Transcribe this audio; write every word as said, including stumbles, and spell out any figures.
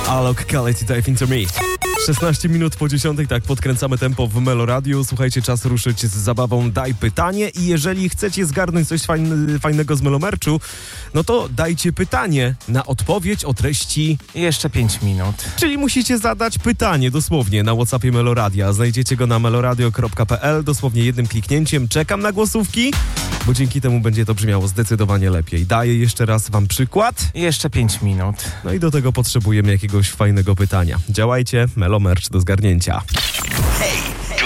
Alok, Quality Dive Into Me. szesnaście minut po dziesiątej, tak, podkręcamy tempo w Meloradiu. Słuchajcie, czas ruszyć z zabawą Daj Pytanie i jeżeli chcecie zgarnąć coś fajne, fajnego z Melomerczu, no to dajcie pytanie na odpowiedź o treści... Jeszcze pięć minut. Czyli musicie zadać pytanie dosłownie na WhatsAppie Meloradia. Znajdziecie go na meloradio kropka p l, dosłownie jednym kliknięciem. Czekam na głosówki, bo dzięki temu będzie to brzmiało zdecydowanie lepiej. Daję jeszcze raz wam przykład. Jeszcze pięć minut. No i do tego potrzebujemy jakiegoś fajnego pytania. Działajcie, Melomercz do zgarnięcia.